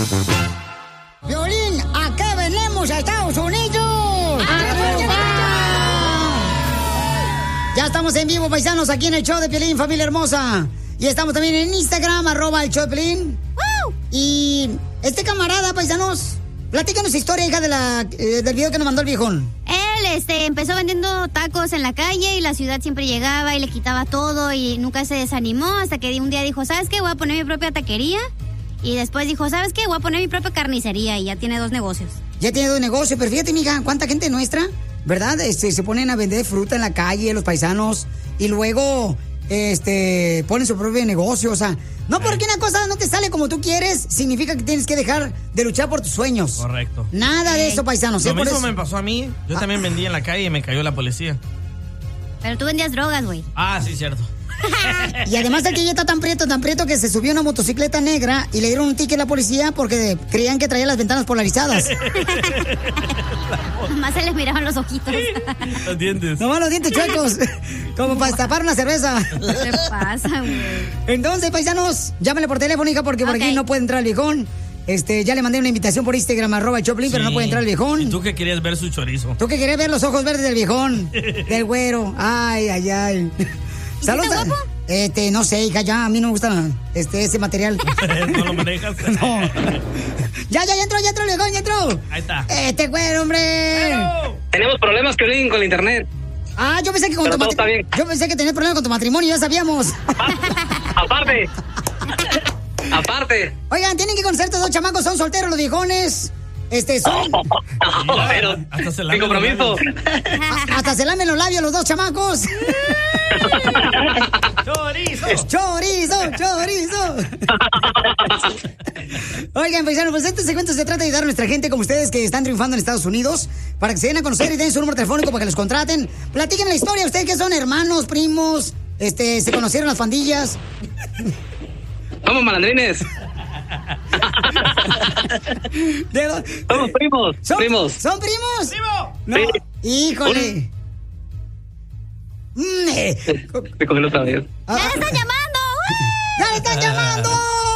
Violín, ¿a qué venimos a Estados Unidos? Ya estamos en vivo, paisanos, aquí en el show de Piolín, familia hermosa. Y estamos también en Instagram, @el show de Piolín. Y este camarada, paisanos, platícanos historia, hija, del video que nos mandó el viejón. Él empezó vendiendo tacos en la calle y la ciudad siempre llegaba y le quitaba todo y nunca se desanimó hasta que un día dijo, ¿sabes qué? Voy a poner mi propia taquería. Y después dijo, ¿sabes qué? Voy a poner mi propia carnicería y ya tiene 2 negocios. Ya tiene 2 negocios, pero fíjate, mija, cuánta gente nuestra, ¿verdad? Se ponen a vender fruta en la calle, los paisanos, y luego, ponen su propio negocio, o sea, no porque una cosa no te sale como tú quieres, significa que tienes que dejar de luchar por tus sueños. Correcto. Nada de eso, paisanos. Lo mismo me pasó a mí, yo también vendí en la calle y me cayó la policía. Pero tú vendías drogas, güey. Ah, sí, cierto. Y además el que ya está tan prieto que se subió a una motocicleta negra y le dieron un ticket a la policía porque creían que traía las ventanas polarizadas. Nomás se les miraban los ojitos. Los dientes. Nomás los dientes chuecos, como para destapar una cerveza. ¿Qué pasa, güey? Entonces, paisanos, llámenle por teléfono, hija, porque por aquí no puede entrar el viejón. Ya le mandé una invitación por Instagram, @el Choplin, pero no puede entrar el viejón. ¿Y tú que querías ver su chorizo? Tú que querías ver los ojos verdes del viejón, del güero. Ay, ay, ay. ¿Saludos? ¿Está guapo? No sé, hija, ya, a mí no me gusta ese material. ¿No lo manejas? No. Ya entró el viejón, ya entró. Ahí está. Güero, hombre. Bueno. Tenemos problemas, Piolín, con la internet. Ah, yo pensé que yo pensé que tenías problemas con tu matrimonio, ya sabíamos. Aparte. Oigan, tienen que conocer estos 2 chamacos, son solteros los viejones. Son... pero hasta se sin compromiso. Hasta se lamen los labios los 2 chamacos. ¡Chorizo! Oigan, paisanos, pues este segmento se trata de ayudar a nuestra gente como ustedes que están triunfando en Estados Unidos para que se den a conocer y den su número telefónico para que los contraten. Platiquen la historia, ustedes que son hermanos, primos, se conocieron las pandillas. Somos malandrines. Somos primos. ¿Son primos? ¡Primo! No. Sí. Híjole. Te cogí otra vez. ¡Ya le están llamando! ¡Ya le están llamando!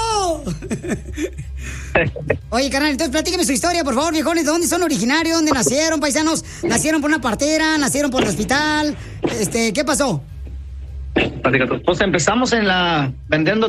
Oye, carnal, entonces platíqueme su historia, por favor, viejones. ¿De dónde son originarios? ¿Dónde nacieron, paisanos? ¿Nacieron por una partera? ¿Nacieron por el hospital? ¿Qué pasó? Pues empezamos vendiendo